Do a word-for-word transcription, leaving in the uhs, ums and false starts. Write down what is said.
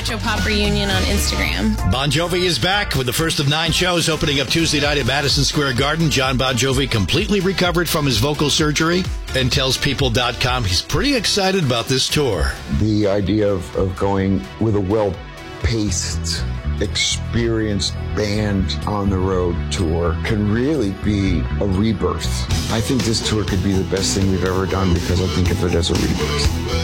Retro Pop Reunion on Instagram. Bon Jovi is back with the first of nine shows opening up Tuesday night at Madison Square Garden. John Bon Jovi completely recovered from his vocal surgery and tells People dot com he's pretty excited about this tour. The idea of, of going with a well-paced, experienced band on the road tour can really be a rebirth. I think this tour could be the best thing we've ever done because I think of it as a rebirth.